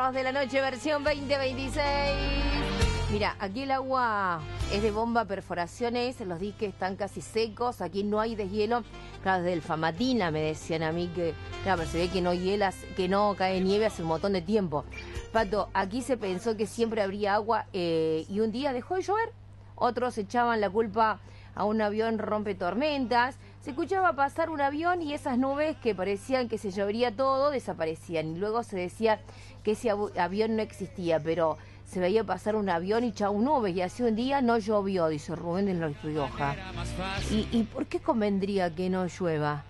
Perros de la Noche, versión 2026. Mira, aquí el agua es de bomba, perforaciones, los diques están casi secos, aquí no hay deshielo. Claro, desde el Famatina me decían a mí que, claro, pero se ve que no hielas, que no cae nieve hace un montón de tiempo. Pato, aquí se pensó que siempre habría agua y un día dejó de llover. Otros echaban la culpa a un avión rompetormentas. Se escuchaba pasar un avión y esas nubes que parecían que se llovería todo desaparecían. Y luego se decía que ese avión no existía, pero se veía pasar un avión y chau nubes. Y hace un día no llovió, dice Rubén de La Rioja. ¿Y por qué convendría que no llueva?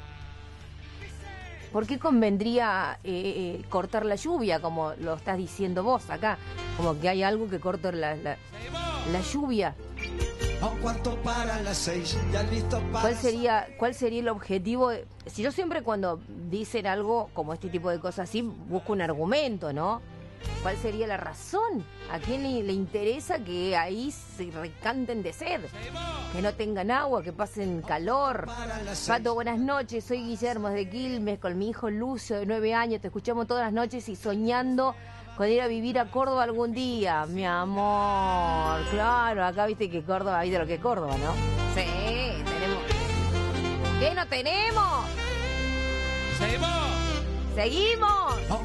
¿Por qué convendría cortar la lluvia, como lo estás diciendo vos acá? Como que hay algo que corta la lluvia. Para las 6, ya listo para ¿Cuál sería el objetivo? Si yo siempre cuando dicen algo como este tipo de cosas así, busco un argumento, ¿no? ¿Cuál sería la razón? ¿A quién le interesa que ahí se recanten de sed? Que no tengan agua, que pasen calor. Pato, buenas noches, soy Guillermo de Quilmes con mi hijo Lucio de 9 años. Te escuchamos todas las noches y soñando con ir a vivir a Córdoba algún día, mi amor. Claro, acá viste que Córdoba, viste lo que es Córdoba, ¿no? Sí, tenemos. ¿Qué no tenemos? ¡Seguimos! ¡Seguimos!